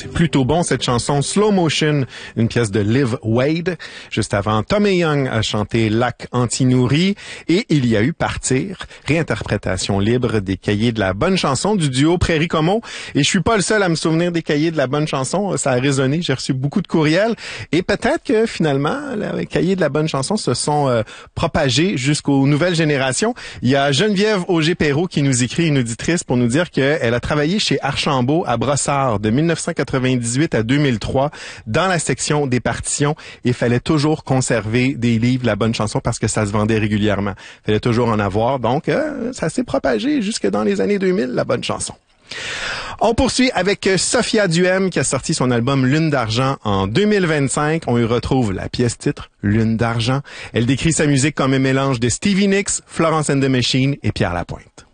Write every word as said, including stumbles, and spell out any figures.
C'est plutôt bon, cette chanson Slow Motion, une pièce de Liv Wade. Juste avant, Tommy Young a chanté Lac Anti-Nourri et il y a eu Partir, réinterprétation libre des cahiers de la bonne chanson du duo Prairie Como. Et je suis pas le seul à me souvenir des cahiers de la bonne chanson, ça a résonné, j'ai reçu beaucoup de courriels et peut-être que finalement, les cahiers de la bonne chanson se sont euh, propagés jusqu'aux nouvelles générations. Il y a Geneviève Auger-Perrault qui nous écrit, une auditrice, pour nous dire qu'elle a travaillé chez Archambault à Brossard de mille neuf cent quatre-vingt-dix-huit à deux mille trois dans la section des partitions et il fallait toujours conserver des livres La Bonne Chanson parce que ça se vendait régulièrement. Il fallait toujours en avoir, donc euh, ça s'est propagé jusque dans les années deux mille, La Bonne Chanson. On poursuit avec Sophia Duhem qui a sorti son album Lune d'argent en deux mille vingt-cinq. On y retrouve la pièce titre Lune d'argent. Elle décrit sa musique comme un mélange de Stevie Nicks, Florence and the Machine et Pierre Lapointe.